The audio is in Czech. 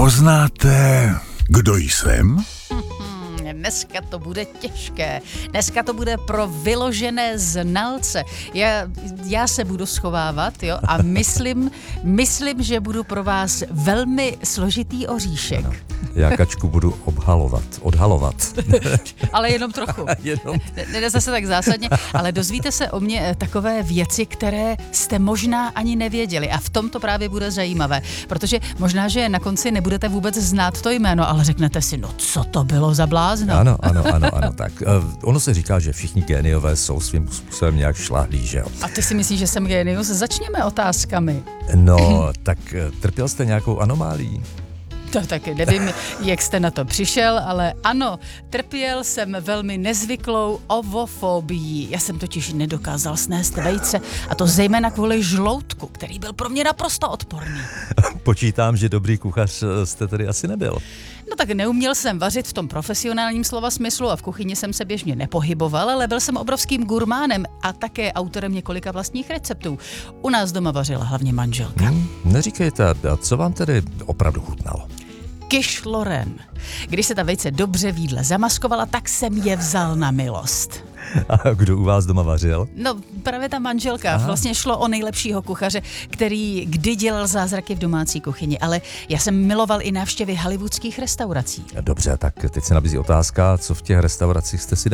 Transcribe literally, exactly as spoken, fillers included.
Poznáte, kdo jsem? Dneska to bude těžké. Dneska to bude pro vyložené znalce. Já, já se budu schovávat, jo, a myslím, myslím, že budu pro vás velmi složitý oříšek. Ano. Já Kačku budu obhalovat, odhalovat. Ale jenom trochu. jenom. Ne zase tak zásadně, ale dozvíte se o mě takové věci, které jste možná ani nevěděli. A v tom to právě bude zajímavé. Protože možná, že na konci nebudete vůbec znát to jméno, ale řeknete si, no co to bylo za blázno? Ano, ano, ano, ano, tak. Uh, ono se říká, že všichni géniové jsou svým způsobem nějak šlahlí, že jo? A ty si myslíš, že jsem génius? Začněme otázkami. No, tak trpěl jste nějakou anomálií? To taky nevím, jak jste na to přišel, ale ano, trpěl jsem velmi nezvyklou ovofobií. Já jsem totiž nedokázal snést vejce, a to zejména kvůli žloutku, který byl pro mě naprosto odporný. Počítám, že dobrý kuchař jste tedy asi nebyl. No tak neuměl jsem vařit v tom profesionálním slova smyslu a v kuchyni jsem se běžně nepohyboval, ale byl jsem obrovským gurmánem a také autorem několika vlastních receptů. U nás doma vařila hlavně manželka. Hmm, neříkejte, a co vám tedy opravdu chutnalo? Quiche Lorraine. Když se ta vejce dobře v jídle zamaskovala, tak jsem je vzal na milost. A kdo u vás doma vařil? No, právě ta manželka. Aha. Vlastně šlo o nejlepšího kuchaře, který kdy dělal zázraky v domácí kuchyni, ale já jsem miloval i návštěvy hollywoodských restaurací. Dobře, tak teď se nabízí otázka, co v těch restauracích jste si